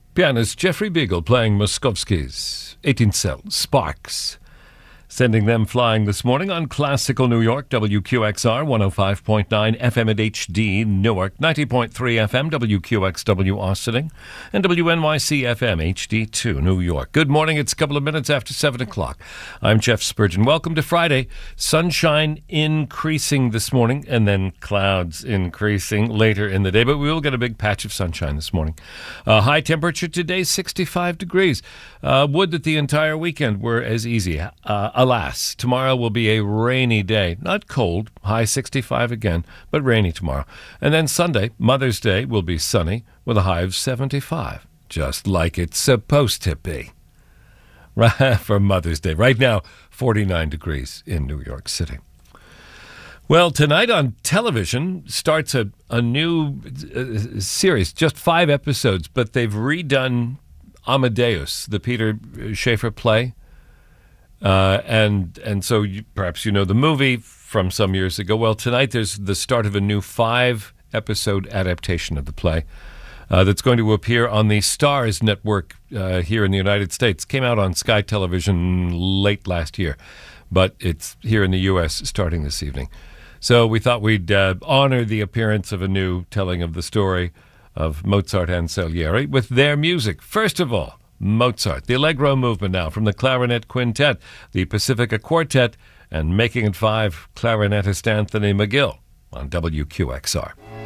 Pianist Jeffrey Beagle playing Moskowski's 18th Cell, Sparks. Sending them flying this morning on Classical New York, WQXR 105.9 FM at HD Newark, 90.3 FM WQXW Austin, and WNYC FM HD2 New York. Good morning. It's a couple of minutes after 7 o'clock. I'm Jeff Spurgeon. Welcome to Friday. Sunshine increasing this morning, and then clouds increasing later in the day, but we will get a big patch of sunshine this morning. High temperature today, 65 degrees. Would that the entire weekend were as easy. Alas, tomorrow will be a rainy day. Not cold, high 65 again, but rainy tomorrow. And then Sunday, Mother's Day, will be sunny with a high of 75, just like it's supposed to be. For Mother's Day. Right now, 49 degrees in New York City. Well, tonight on television starts a new series, just 5 episodes, but they've redone Amadeus, the Peter Shaffer play. And so perhaps you know the movie from some years ago. Well, tonight there's the start of a new 5-episode adaptation of the play that's going to appear on the Starz network here in the United States. Came out on Sky Television late last year, but it's here in the U.S. starting this evening. So we thought we'd honor the appearance of a new telling of the story of Mozart and Salieri with their music. First of all, Mozart, the Allegro movement now from the Clarinet Quintet, the Pacifica Quartet, and Making It 5 clarinetist Anthony McGill on WQXR.